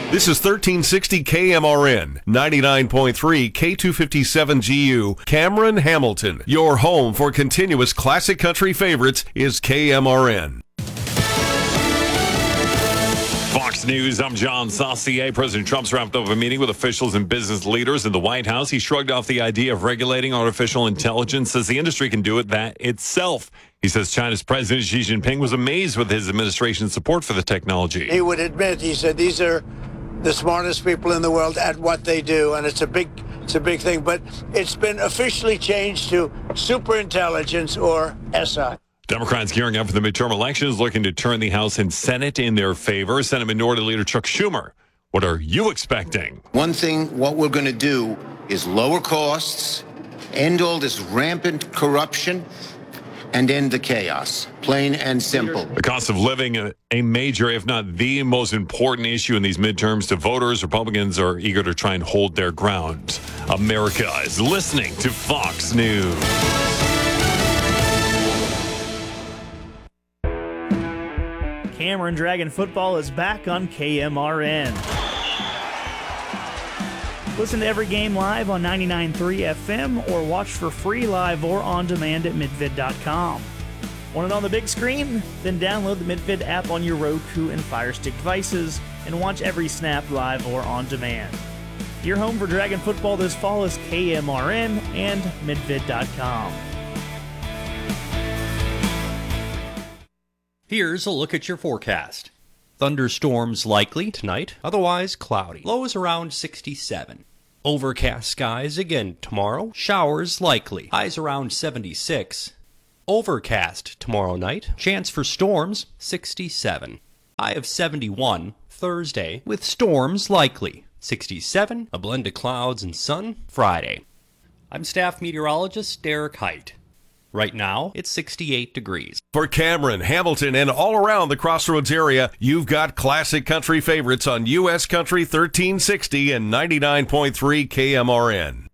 This is 1360 KMRN, 99.3 K257GU, Cameron, Hamilton. Your home for continuous classic country favorites is KMRN. Fox News, I'm John Saucier. President Trump's wrapped up a meeting with officials and business leaders in the White House. He shrugged off the idea of regulating artificial intelligence, says the industry can do it that itself. He says China's President Xi Jinping was amazed with his administration's support for the technology. He would admit, he said, these are the smartest people in the world at what they do, and it's a big thing, but it's been officially changed to superintelligence, or SI. Democrats gearing up for the midterm elections, looking to turn the House and Senate in their favor. Senate Minority Leader Chuck Schumer, what are you expecting? One thing, what we're going to do is lower costs, end all this rampant corruption, and end the chaos. Plain and simple. The cost of living, a major, if not the most important issue in these midterms to voters. Republicans are eager to try and hold their ground. America is listening to Fox News. Cameron Dragon football is back on KMRN. Listen to every game live on 99.3 FM or watch for free live or on demand at midvid.com. Want it on the big screen? Then download the Midvid app on your Roku and Fire Stick devices and watch every snap live or on demand. Your home for Dragon football this fall is KMRN and midvid.com. Here's a look at your forecast. Thunderstorms likely tonight, otherwise cloudy. Lows around 67. Overcast skies again tomorrow. Showers likely. Highs around 76. Overcast tomorrow night. Chance for storms 67. High of 71 Thursday with storms likely. 67. A blend of clouds and sun Friday. I'm staff meteorologist Derek Height. Right now, it's 68 degrees. For Cameron, Hamilton, and all around the Crossroads area, you've got classic country favorites on U.S. Country 1360 and 99.3 KMRN.